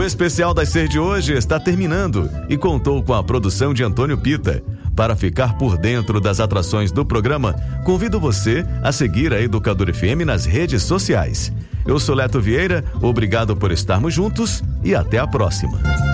especial das 6 de hoje está terminando e contou com a produção de Antônio Pita. Para ficar por dentro das atrações do programa, convido você a seguir a Educador FM nas redes sociais. Eu sou Leto Vieira, obrigado por estarmos juntos e até a próxima.